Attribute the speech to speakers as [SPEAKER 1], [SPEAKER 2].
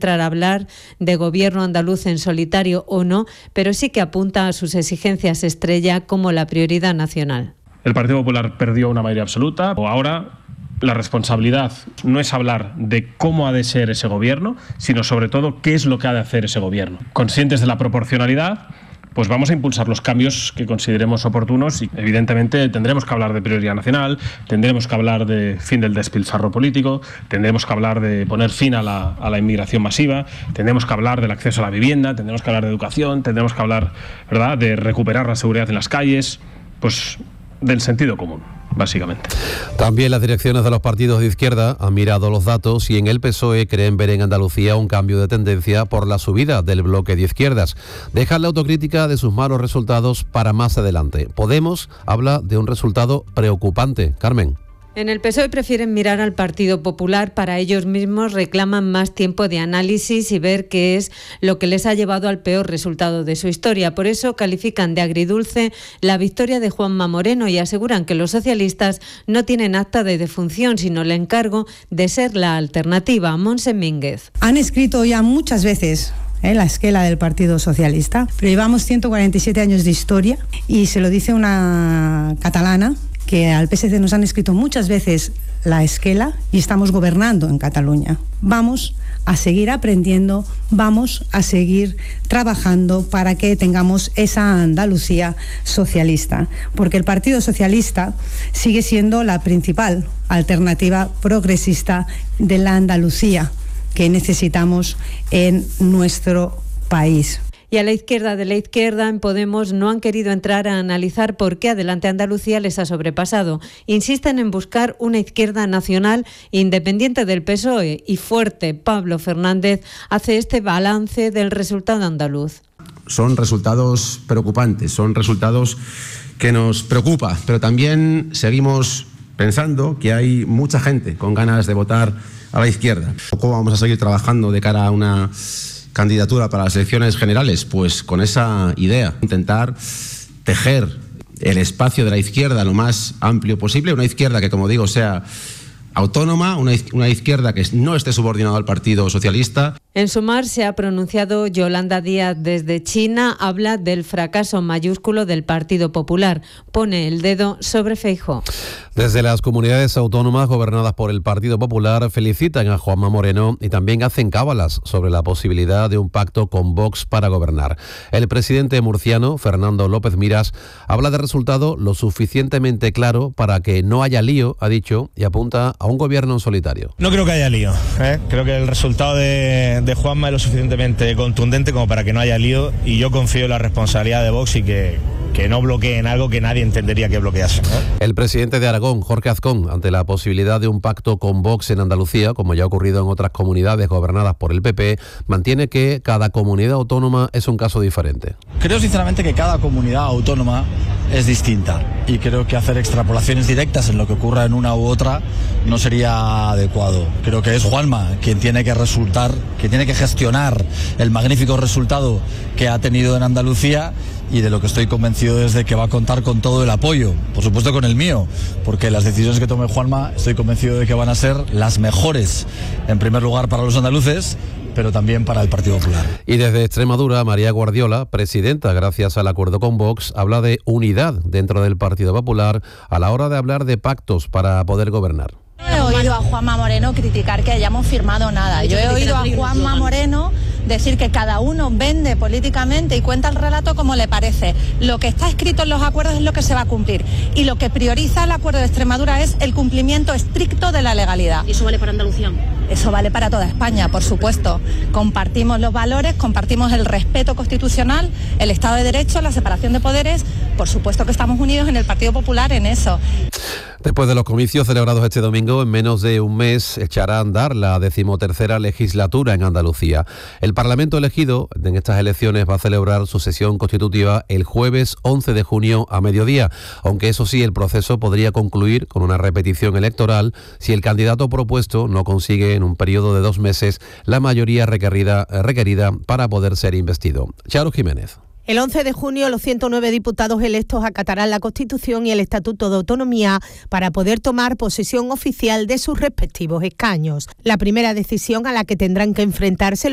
[SPEAKER 1] entrar a hablar de gobierno andaluz en solitario o no, pero sí que apunta a sus exigencias estrella como la prioridad nacional.
[SPEAKER 2] El Partido Popular perdió una mayoría absoluta. Ahora la responsabilidad no es hablar de cómo ha de ser ese gobierno, sino sobre todo qué es lo que ha de hacer ese gobierno. Conscientes de la proporcionalidad, pues vamos a impulsar los cambios que consideremos oportunos y evidentemente tendremos que hablar de prioridad nacional, tendremos que hablar de fin del despilfarro político, tendremos que hablar de poner fin a la inmigración masiva, tendremos que hablar del acceso a la vivienda, tendremos que hablar de educación, tendremos que hablar, ¿verdad?, de recuperar la seguridad en las calles, pues del sentido común, básicamente.
[SPEAKER 3] También las direcciones de los partidos de izquierda han mirado los datos y en el PSOE creen ver en Andalucía un cambio de tendencia por la subida del bloque de izquierdas. Dejan la autocrítica de sus malos resultados para más adelante. Podemos habla de un resultado preocupante. Carmen.
[SPEAKER 1] En el PSOE prefieren mirar al Partido Popular. Para ellos mismos reclaman más tiempo de análisis y ver qué es lo que les ha llevado al peor resultado de su historia. Por eso califican de agridulce la victoria de Juanma Moreno y aseguran que los socialistas no tienen acta de defunción, sino el encargo de ser la alternativa. Montse Mínguez.
[SPEAKER 4] Han escrito ya muchas veces la esquela del Partido Socialista, pero llevamos 147 años de historia y se lo dice una catalana que al PSC nos han escrito muchas veces la esquela y estamos gobernando en Cataluña. Vamos a seguir aprendiendo, vamos a seguir trabajando para que tengamos esa Andalucía socialista, porque el Partido Socialista sigue siendo la principal alternativa progresista de la Andalucía que necesitamos en nuestro país.
[SPEAKER 1] Y a la izquierda de la izquierda, en Podemos, no han querido entrar a analizar por qué Adelante Andalucía les ha sobrepasado. Insisten en buscar una izquierda nacional independiente del PSOE y fuerte. Pablo Fernández hace este balance del resultado andaluz.
[SPEAKER 5] Son resultados preocupantes, son resultados que nos preocupa, pero también seguimos pensando que hay mucha gente con ganas de votar a la izquierda. ¿Cómo vamos a seguir trabajando de cara a una candidatura para las elecciones generales? Pues con esa idea, intentar tejer el espacio de la izquierda lo más amplio posible, una izquierda que, como digo, sea autónoma, una izquierda que no esté subordinada al Partido Socialista.
[SPEAKER 1] En Sumar se ha pronunciado Yolanda Díaz desde China, habla del fracaso mayúsculo del Partido Popular, pone el dedo sobre Feijóo.
[SPEAKER 3] Desde las comunidades autónomas gobernadas por el Partido Popular felicitan a Juanma Moreno y también hacen cábalas sobre la posibilidad de un pacto con Vox para gobernar. El presidente murciano, Fernando López Miras, habla de resultado lo suficientemente claro para que no haya lío, ha dicho, y apunta a un gobierno en solitario.
[SPEAKER 6] No creo que haya lío, creo que el resultado de Juanma es lo suficientemente contundente como para que no haya lío y yo confío en la responsabilidad de Vox y que no bloqueen algo que nadie entendería que bloquease, ¿no?
[SPEAKER 3] El presidente de Aragón, Jorge Azcón, ante la posibilidad de un pacto con Vox en Andalucía, como ya ha ocurrido en otras comunidades gobernadas por el PP, mantiene que cada comunidad autónoma es un caso diferente.
[SPEAKER 7] Creo sinceramente que cada comunidad autónoma es distinta y creo que hacer extrapolaciones directas en lo que ocurra en una u otra no sería adecuado. Creo que es Juanma quien tiene que gestionar el magnífico resultado que ha tenido en Andalucía y de lo que estoy convencido es de que va a contar con todo el apoyo, por supuesto con el mío, porque las decisiones que tome Juanma estoy convencido de que van a ser las mejores, en primer lugar para los andaluces, pero también para el Partido Popular.
[SPEAKER 3] Y desde Extremadura, María Guardiola, presidenta gracias al acuerdo con Vox, habla de unidad dentro del Partido Popular a la hora de hablar de pactos para poder gobernar.
[SPEAKER 8] No he oído a Juanma Moreno criticar que hayamos firmado nada. Yo he oído a Juanma Moreno decir que cada uno vende políticamente y cuenta el relato como le parece. Lo que está escrito en los acuerdos es lo que se va a cumplir. Y lo que prioriza el acuerdo de Extremadura es el cumplimiento estricto de la legalidad.
[SPEAKER 9] ¿Y eso vale para Andalucía?
[SPEAKER 8] Eso vale para toda España, por supuesto. Compartimos los valores, compartimos el respeto constitucional, el Estado de Derecho, la separación de poderes. Por supuesto que estamos unidos en el Partido Popular en eso.
[SPEAKER 3] Después de los comicios celebrados este domingo, en menos de un mes echará a andar la 13ª legislatura en Andalucía. El Parlamento elegido en estas elecciones va a celebrar su sesión constitutiva el jueves 11 de junio a mediodía, aunque eso sí, el proceso podría concluir con una repetición electoral si el candidato propuesto no consigue en un periodo de 2 meses la mayoría requerida para poder ser investido. Charo Jiménez.
[SPEAKER 10] El 11 de junio los 109 diputados electos acatarán la Constitución y el Estatuto de Autonomía para poder tomar posesión oficial de sus respectivos escaños. La primera decisión a la que tendrán que enfrentarse